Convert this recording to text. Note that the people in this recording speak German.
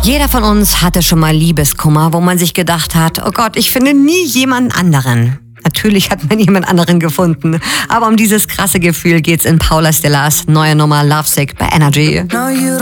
Jeder von uns hatte schon mal Liebeskummer, wo man sich gedacht hat, oh Gott, ich finde nie jemand anderen. Natürlich hat man jemand anderen gefunden. Aber um dieses krasse Gefühl geht's in Paula Stellars neue Nummer Lovesick bei Energy.